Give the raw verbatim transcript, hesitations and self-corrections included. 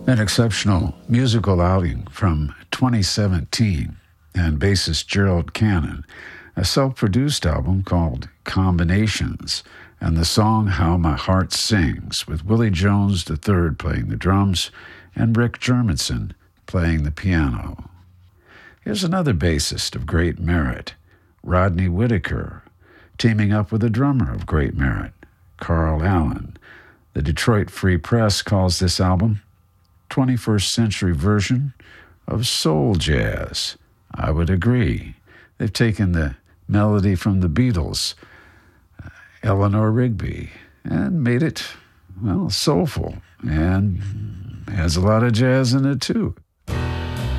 An exceptional musical outing from twenty seventeen, and bassist Gerald Cannon, a self-produced album called Combinations, and the song How My Heart Sings, with Willie Jones the third playing the drums and Rick Germanson playing the piano. Here's another bassist of great merit, Rodney Whitaker, teaming up with a drummer of great merit, Carl Allen. The Detroit Free Press calls this album twenty-first century version of soul jazz. I would agree. They've taken the melody from the Beatles, uh, Eleanor Rigby, and made it, well, soulful, and has a lot of jazz in it too.